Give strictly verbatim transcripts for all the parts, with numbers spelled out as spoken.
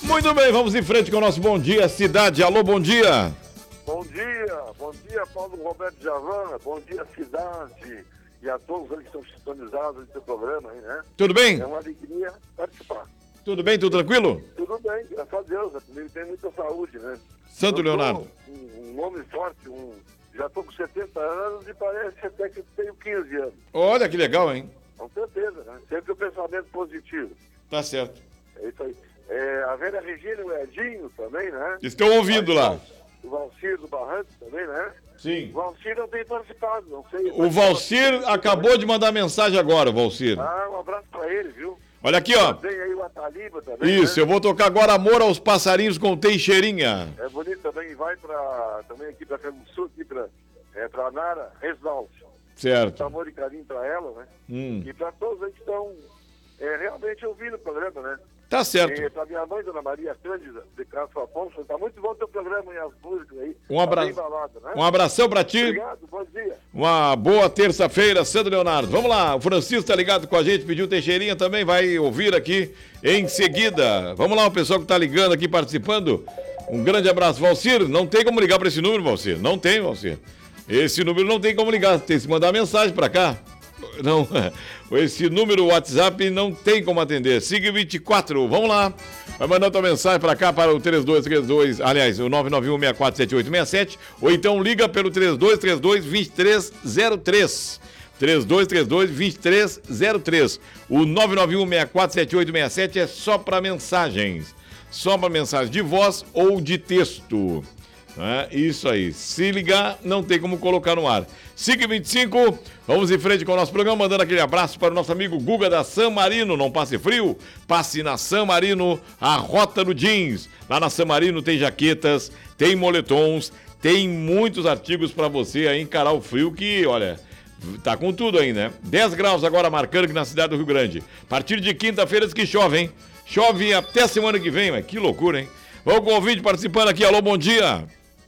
Muito bem, vamos em frente com o nosso Bom Dia Cidade. Alô, bom dia. Bom dia, bom dia Paulo Roberto Javan, bom dia cidade e a todos que estão sintonizados no seu programa aí, né? Tudo bem? É uma alegria participar. Tudo bem, tudo tranquilo? Tudo bem, graças a Deus, comigo tem muita saúde, né? Santo Eu Leonardo. Um, um homem forte, um, já estou com setenta anos e parece até que tenho quinze anos. Olha que legal, hein? Com certeza, né? Sempre o pensamento positivo. Tá certo. É isso aí. É, a Vera Regina e o Edinho também, né? Estão ouvindo lá. O Valcir do Barranco também, né? Sim. O Valcir não tem participado, não sei. O Valcir acabou de mandar mensagem agora, Valcir. Ah, um abraço pra ele, viu? Olha aqui, ó. Tem aí o Ataliba também, Isso, né? eu vou tocar agora Amor aos Passarinhos com Teixeirinha. É bonito também, vai pra, também aqui pra Canguçu, aqui pra, é, pra Nara Resnaldo. Certo. Amor e carinho pra ela, né? Hum. E pra todos aí que estão é, realmente ouvindo o programa, né? Tá certo. E pra minha mãe, Dona Maria Cândida, de Castro Afonso, tá muito bom o teu programa e as músicas aí. Um abra- Tá bem balada, né? Um abração pra ti. Obrigado, bom dia. Uma boa terça-feira, Santo Leonardo. Vamos lá, o Francisco tá ligado com a gente, pediu Teixeirinha também, vai ouvir aqui em seguida. Vamos lá, o pessoal que tá ligando aqui, participando. Um grande abraço. Valcir, não tem como ligar pra esse número, Valcir. Não tem, Valcir. Esse número não tem como ligar, tem que mandar mensagem pra cá. Não, esse número WhatsApp não tem como atender. Siga vinte e quatro, vamos lá. Vai mandando tua mensagem pra cá para o três dois três dois, aliás, o nove nove um seis quatro sete oito seis sete, ou então liga pelo três dois três dois, dois três zero três. três dois três dois, dois três zero três. O nove nove um seis quatro sete oito seis sete é só para mensagens. Só para mensagem de voz ou de texto. É, isso aí. Se ligar, não tem como colocar no ar. cinco e vinte e cinco, vamos em frente com o nosso programa, mandando aquele abraço para o nosso amigo Guga da San Marino. Não passe frio, passe na San Marino, a rota do jeans. Lá na San Marino tem jaquetas, tem moletons, tem muitos artigos para você aí encarar o frio que, olha, tá com tudo aí, né? dez graus agora marcando aqui na cidade do Rio Grande. A partir de quinta-feira diz que chove, hein? Chove até semana que vem, mas que loucura, hein? Vamos com o ouvinte participando aqui. Alô, bom dia.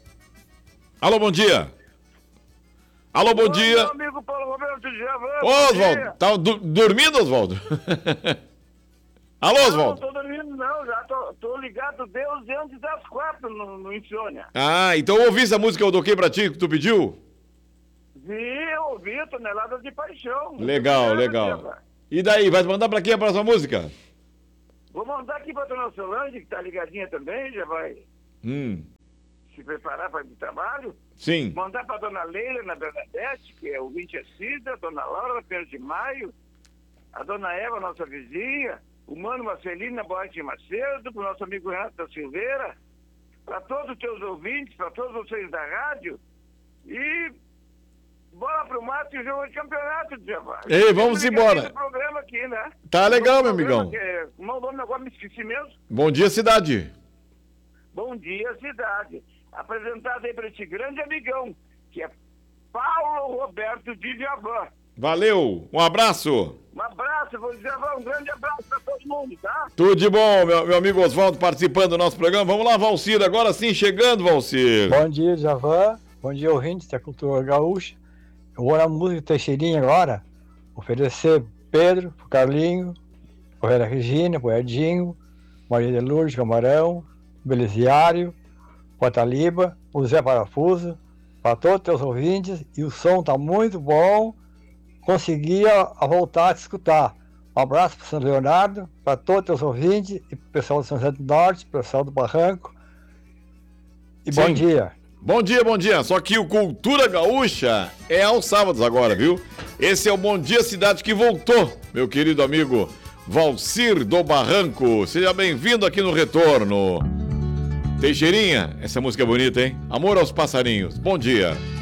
Alô, bom dia. Alô, bom Oi, dia. meu amigo Paulo Roberto Javan. Ô, Oswaldo, tá du- dormindo, Oswaldo? Alô, Não, não Oswaldo. tô dormindo não, já tô, tô ligado desde antes das quatro no, no Insônia. Ah, então eu ouvi essa música que eu toquei pra ti, que tu pediu? Vi, ouvi, Toneladas de Paixão. Legal, Muito legal. obrigado, Javan. E daí, vai mandar pra quem a próxima música? Vou mandar aqui pra Dona Solange, que tá ligadinha também, já vai Hum, se preparar para o trabalho. sim. Mandar pra Dona Leila, na Bernadette, que é o ouvinte assídua, a Dona Laura, Pedro de Maio, a Dona Eva, nossa vizinha, o Mano Marcelino, na Boate Macedo, pro nosso amigo Renato da Silveira, para todos os teus ouvintes, para todos vocês da rádio, e bola pro mato e jogo de campeonato, Djavan. Ei, vamos embora. Esse programa aqui, né? Tá legal, meu Programa amigão. que é- Como é o nome agora? Me esqueci mesmo. Bom dia, cidade. Bom dia, cidade. Apresentado aí para esse grande amigão, que é Paulo Roberto de Djavan. Valeu, um abraço. Um abraço, vou dizer, um grande abraço para todo mundo, tá? Tudo de bom, meu, meu amigo Oswaldo participando do nosso programa. Vamos lá, Valcir, agora sim, chegando, Valcir. Bom dia, Javan. Bom dia, ouvintes da cultura gaúcha. Eu vou na música Teixeirinha agora, oferecer Pedro, pro Carlinho, pro Vera Regina, pro Edinho, Maria de Lourdes Camarão, Beliziário, pro Ataliba, pro Zé Parafuso, para todos os teus ouvintes, e o som tá muito bom, conseguia a voltar a te escutar. Um abraço para São Leonardo, para todos os teus ouvintes, e pro pessoal do São José do Norte, pro pessoal do Barranco, e Sim. bom dia. Bom dia, bom dia. Só que o Cultura Gaúcha é aos sábados agora, viu? Esse é o Bom Dia Cidade que voltou, meu querido amigo Valcir do Barranco. Seja bem-vindo aqui no Retorno. Teixeirinha, essa música é bonita, hein? Amor aos Passarinhos. Bom dia.